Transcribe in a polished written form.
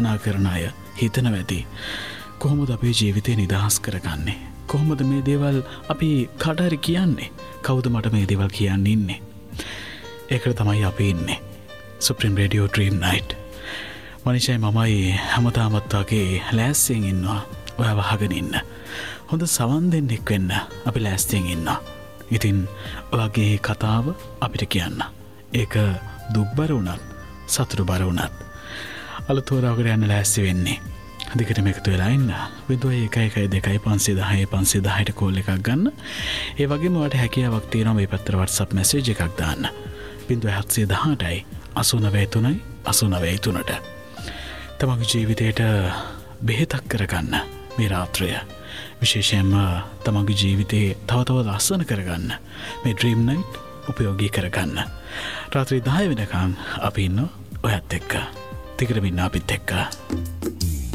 කල්පනා කරන අය හිතන වැදී කොහොමද අපේ ජීවිතේ නිදහස් කරගන්නේ? කොහොමද මේ දේවල් අපි කාට හරි කියන්නේ? කවුද මට මේ දේවල් කියන්න ඉන්නේ? ඒකට තමයි අපි ඉන්නේ. Supreme Radio Dream Night. මනිෂයි මමයි හැමදාමත් වගේ ලෑස්තියෙන් ඉන්නවා. ඔයාව අහගෙන ඉන්න. හොඳ සවන් දෙන්නෙක් වෙන්න අපි ලෑස්තියෙන් ඉන්නවා. ඉතින් ඔයාගේ කතාව අපිට කියන්න. ඒක දුක්බර වුණත් සතුටුබර වුණත් අලුත් හොරාවකට යන්න ලෑස්ති වෙන්නේ. දිගටම එකතු වෙලා ඉන්න. 0112 කෝල් එකක් ගන්න. ඒ වගේම ඔයාලට හැකියාවක් තියෙනවා මේ පැත්තට WhatsApp message එකක් දාන්න. 0718යි 893යි 893ට. තමගේ ජීවිතයට බෙහෙතක් කරගන්න මේ රාත්‍රිය. විශේෂයෙන්ම තමගේ ජීවිතේ තව තවත් ලස්සන කරගන්න මේ Dream Night උපයෝගී කරගන්න. රාත්‍රී 10 වෙනකන් අපි ඉන්නවා ඔයත් එක්ක. දිගටම ඉන්න අපිත් එක්ක.